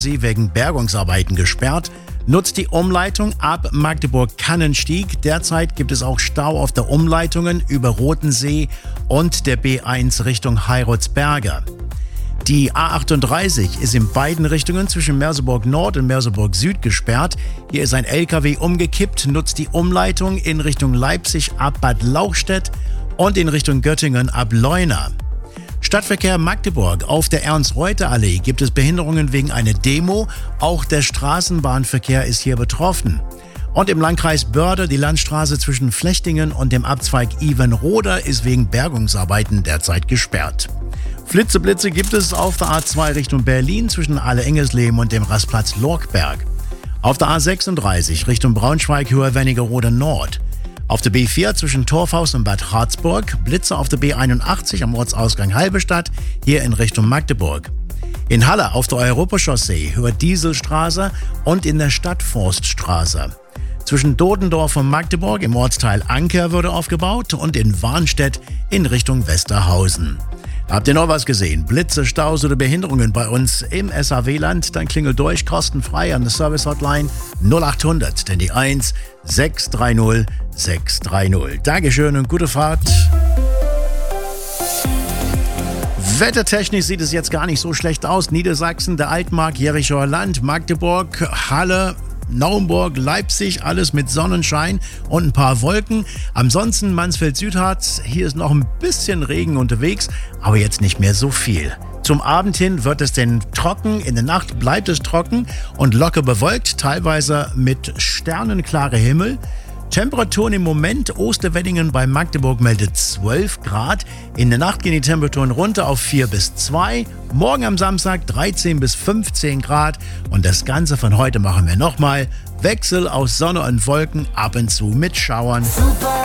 sie wegen Bergungsarbeiten gesperrt. Nutzt die Umleitung ab Magdeburg-Kannenstieg. Derzeit gibt es auch Stau auf der Umleitungen über Rotensee und der B1 Richtung Heirutsberge. Die A38 ist in beiden Richtungen zwischen Merseburg Nord und Merseburg Süd gesperrt. Hier ist ein LKW umgekippt, nutzt die Umleitung in Richtung Leipzig ab Bad Lauchstädt und in Richtung Göttingen ab Leuna. Stadtverkehr Magdeburg. Auf der Ernst-Reuter-Allee gibt es Behinderungen wegen einer Demo. Auch der Straßenbahnverkehr ist hier betroffen. Und im Landkreis Börde die Landstraße zwischen Flechtingen und dem Abzweig Ivenroda ist wegen Bergungsarbeiten derzeit gesperrt. Flitzeblitze gibt es auf der A2 Richtung Berlin zwischen Alle-Engesleben und dem Rastplatz Lorkberg. Auf der A36 Richtung Braunschweig-Höher-Wernigerode Nord. Auf der B4 zwischen Torfhaus und Bad Harzburg, Blitze auf der B81 am Ortsausgang Halberstadt, hier in Richtung Magdeburg. In Halle auf der Europachaussee, Höher-Dieselstraße und in der Stadtforststraße. Zwischen Dodendorf und Magdeburg im Ortsteil Anker wurde aufgebaut und in Warnstedt in Richtung Westerhausen. Habt ihr noch was gesehen? Blitze, Staus oder Behinderungen bei uns im SAW-Land? Dann klingelt durch, kostenfrei an der Service-Hotline 0800, denn die 1 630 630. Dankeschön und gute Fahrt. Wettertechnisch sieht es jetzt gar nicht so schlecht aus. Niedersachsen, der Altmark, Jerichoer Land, Magdeburg, Halle, Naumburg, Leipzig, alles mit Sonnenschein und ein paar Wolken. Ansonsten Mansfeld-Südharz, hier ist noch ein bisschen Regen unterwegs, aber jetzt nicht mehr so viel. Zum Abend hin wird es denn trocken, in der Nacht bleibt es trocken und locker bewölkt, teilweise mit sternenklarer Himmel. Temperaturen im Moment, Osterweddingen bei Magdeburg meldet 12 Grad. In der Nacht gehen die Temperaturen runter auf 4 bis 2. Morgen am Samstag 13 bis 15 Grad. Und das Ganze von heute machen wir nochmal. Wechsel aus Sonne und Wolken, ab und zu mit Schauern.